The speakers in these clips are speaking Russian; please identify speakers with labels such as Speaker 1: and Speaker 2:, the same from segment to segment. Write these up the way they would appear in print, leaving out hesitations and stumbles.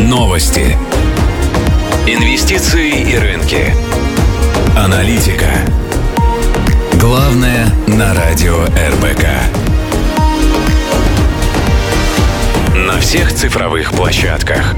Speaker 1: Новости. Инвестиции и рынки. Аналитика. Главное на радио РБК. На всех цифровых площадках.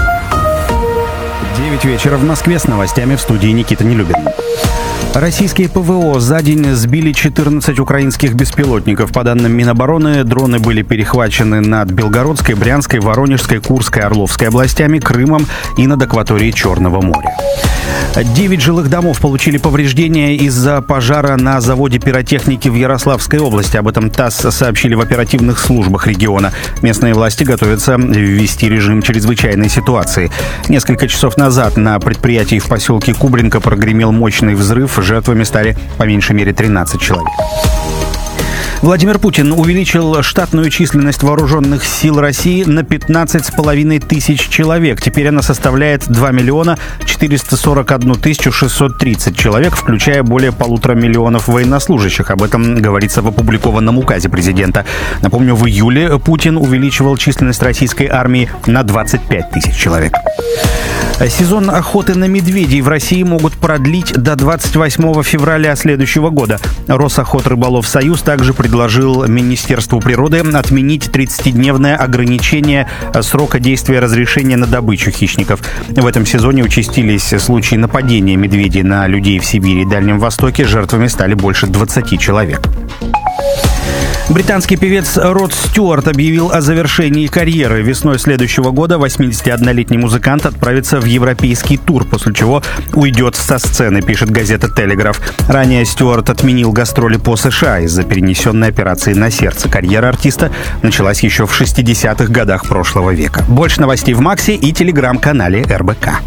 Speaker 2: 9 вечера в Москве, с новостями в студии Никита Нелюбин. Российские ПВО за день сбили 14 украинских беспилотников. По данным Минобороны, дроны были перехвачены над Белгородской, Брянской, Воронежской, Курской, Орловской областями, Крымом и над акваторией Черного моря. 9 жилых домов получили повреждения из-за пожара на заводе пиротехники в Ярославской области. Об этом ТАСС сообщили в оперативных службах региона. Местные власти готовятся ввести режим чрезвычайной ситуации. Несколько часов назад на предприятии в поселке Кубринка прогремел мощный взрыв. Жертвами стали по меньшей мере 13 человек. Владимир Путин увеличил штатную численность вооруженных сил России на 15,5 тысяч человек. Теперь она составляет 2 миллиона 441 тысячу 630 человек, включая более 1,5 миллиона военнослужащих. Об этом говорится в опубликованном указе президента. Напомню, в июле Путин увеличивал численность российской армии на 25 тысяч человек. Сезон охоты на медведей в России могут продлить до 28 февраля следующего года. Росохотрыболовсоюз также предложил Министерству природы отменить 30-дневное ограничение срока действия разрешения на добычу хищников. В этом сезоне участились случаи нападения медведей на людей в Сибири и Дальнем Востоке. Жертвами стали больше 20 человек. Британский певец Род Стюарт объявил о завершении карьеры. Весной следующего года 81-летний музыкант отправится в европейский тур, после чего уйдет со сцены, пишет газета «Телеграф». Ранее Стюарт отменил гастроли по США из-за перенесенной операции на сердце. Карьера артиста началась еще в 60-х годах прошлого века. Больше новостей в Максе и телеграм-канале РБК.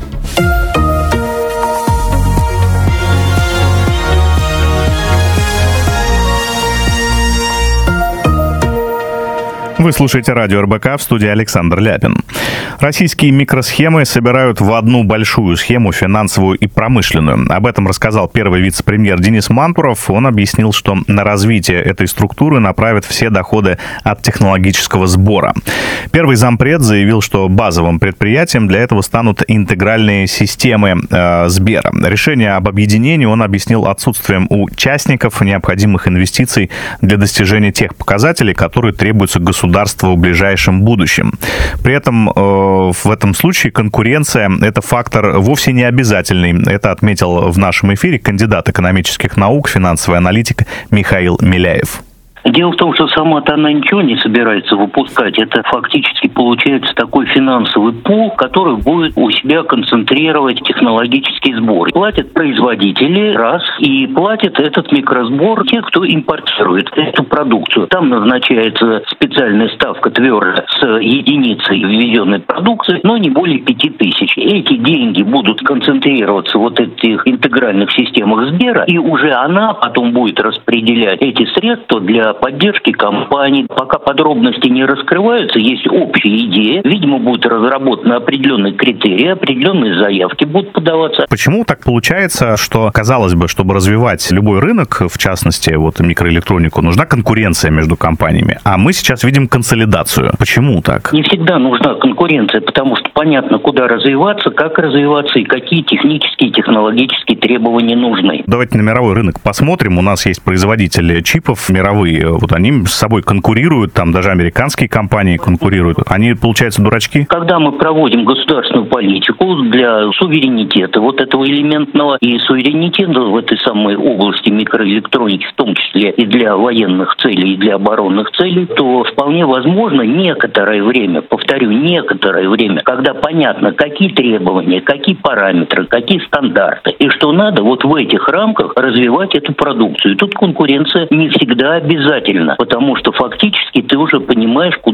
Speaker 3: Вы слушаете радио РБК, в студии Александр Ляпин. Российские микросхемы собирают в одну большую схему, финансовую и промышленную. Об этом рассказал первый вице-премьер Денис Мантуров. Он объяснил, что на развитие этой структуры направят все доходы от технологического сбора. Первый зампред заявил, что базовым предприятием для этого станут интегральные системы Сбера. Решение об объединении он объяснил отсутствием у участников необходимых инвестиций для достижения тех показателей, которые требуются государству в ближайшем будущем. При этом в этом случае конкуренция – это фактор вовсе не обязательный. Это отметил в нашем эфире кандидат экономических наук, финансовый аналитик Михаил Миляев.
Speaker 4: Дело в том, что сама-то она ничего не собирается выпускать. Это фактически получается такой финансовый пул, который будет у себя концентрировать технологический сбор. Платят производители, раз, и платит этот микросбор те, кто импортирует эту продукцию. Там назначается специальная ставка твердая с единицей ввезенной продукции, но не более 5000. Эти деньги будут концентрироваться в этих интегральных системах Сбера, и уже она потом будет распределять эти средства для поддержки компаний. Пока подробности не раскрываются, есть общая идея. Видимо, будут разработаны определенные критерии, определенные заявки будут подаваться.
Speaker 3: Почему так получается, что, казалось бы, чтобы развивать любой рынок, в частности, микроэлектронику, нужна конкуренция между компаниями, а мы сейчас видим консолидацию? Почему так?
Speaker 4: Не всегда нужна конкуренция, потому что понятно, куда развиваться, как развиваться и какие технические и технологические требования нужны.
Speaker 3: Давайте на мировой рынок посмотрим. У нас есть производители чипов мировые. Они с собой конкурируют, там даже американские компании конкурируют. Они, получается, дурачки?
Speaker 4: Когда мы проводим государственную политику для суверенитета этого элементного и суверенитета в этой самой области микроэлектроники, в том числе и для военных целей, и для оборонных целей, то вполне возможно некоторое время, повторю, некоторое время, когда понятно, какие требования, какие параметры, какие стандарты, и что надо в этих рамках развивать эту продукцию. И тут конкуренция не всегда обязательно, потому что фактически ты уже понимаешь,